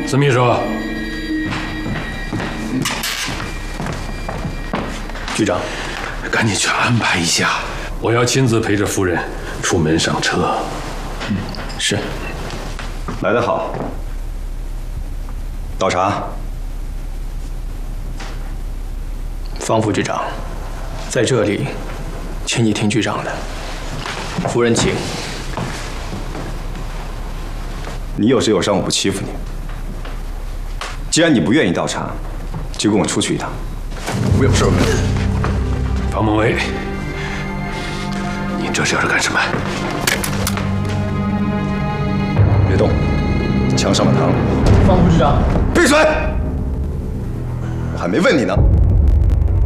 司秘书， 局长， 赶紧去安排一下，我要亲自陪着夫人出门上车。 是。 来得好。倒茶。 方副局长，在这里，请你听局长的。夫人，请。 你有谁有伤，我不欺负你。既然你不愿意倒茶，就跟我出去一趟。我有事。 方孟威，你这是要干什么？ 别动，枪上了膛。 方副局长， 闭嘴！我还没问你呢。